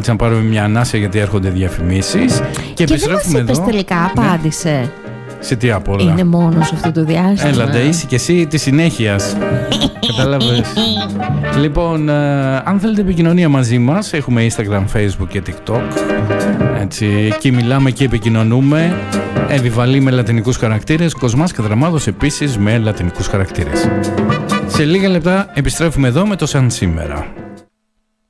Έτσι να πάρουμε μια ανάσα γιατί έρχονται διαφημίσεις. Και επιστρέφουμε εδώ. Και δεν μας είπες τελικά, απάντησε. Σε τι απ' όλα. Είναι μόνος αυτό το διάστημα. Έλα, είσαι και εσύ της συνέχειας. Κατάλαβες. Λοιπόν, αν θέλετε επικοινωνία μαζί μας, έχουμε Instagram, Facebook και TikTok. Έτσι, εκεί μιλάμε και επικοινωνούμε. Επιβαλή με λατινικούς χαρακτήρες, Κοσμάς Κατραμάδος επίσης με λατινικούς χαρακτήρες. Σε λίγα λεπτά επιστρέφουμε εδώ με το Σαν Σήμερα.